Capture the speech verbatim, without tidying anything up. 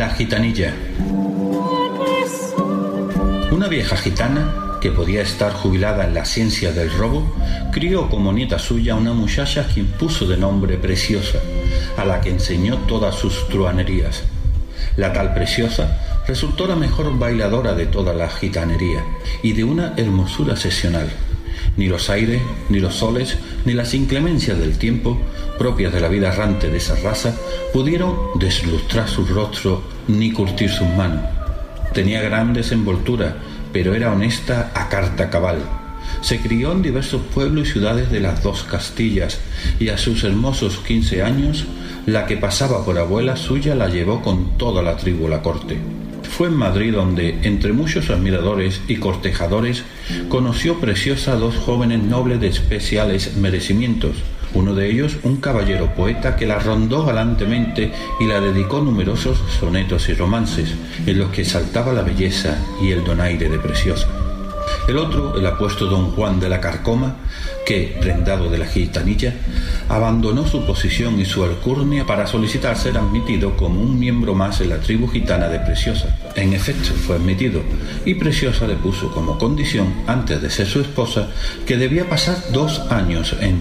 La gitanilla. Una vieja gitana, que podía estar jubilada en la ciencia del robo, crió como nieta suya una muchacha quien puso de nombre Preciosa, a la que enseñó todas sus truhanerías. La tal Preciosa resultó la mejor bailadora de toda la gitanería y de una hermosura excepcional. Ni los aires, ni los soles, ni las inclemencias del tiempo, propias de la vida errante de esa raza, pudieron deslustrar su rostro ni curtir sus manos. Tenía gran desenvoltura, pero era honesta a carta cabal. Se crió en diversos pueblos y ciudades de las dos Castillas, y a sus hermosos quince años, la que pasaba por abuela suya la llevó con toda la tribu a la corte. Fue en Madrid donde, entre muchos admiradores y cortejadores, conoció Preciosa a dos jóvenes nobles de especiales merecimientos. Uno de ellos, un caballero poeta que la rondó galantemente y la dedicó numerosos sonetos y romances, en los que exaltaba la belleza y el donaire de Preciosa. El otro, el apuesto don Juan de la Carcoma, que, prendado de la gitanilla, abandonó su posición y su alcurnia para solicitar ser admitido como un miembro más en la tribu gitana de Preciosa. En efecto, fue admitido, y Preciosa le puso como condición, antes de ser su esposa, que debía pasar dos años en